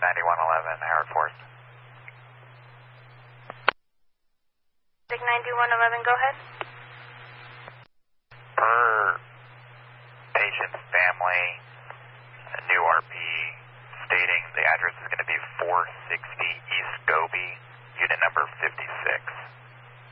9111, Howard Forest. Sig 9111, go ahead. Per patient's family, a new RP stating the address is going to be 460 East Gobi, unit number 56.